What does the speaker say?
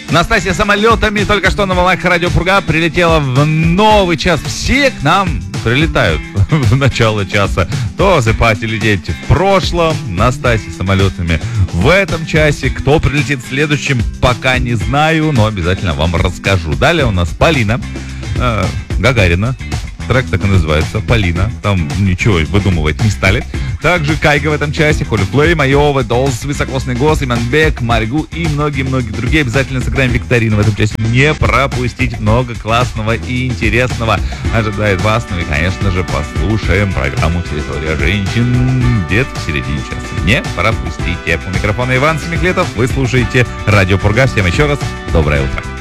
Настасья самолетами только что на волнах Радио Пурга прилетела в новый час. Все к нам прилетают в начало часа. То засыпать или лететь в прошлом, Настасья самолетами в этом часе. Кто прилетит в следующем, пока не знаю, но обязательно вам расскажу. Далее у нас Полина Гагарина. Трек так и называется, Полина. Там ничего выдумывать не стали. Также Кайга в этом часе, Холифлей, Майова, Долс, Высокосный голос, Иманбек, Маргу и многие-многие другие. Обязательно сыграем викторину в этом часе. Не пропустить, много классного и интересного ожидает вас. Ну и, конечно же, послушаем программу «Территория женщин» где-то в середине часа. Не пропустите. У микрофона Иван Семиклетов. Вы слушаете Радио Пурга. Всем еще раз доброе утро.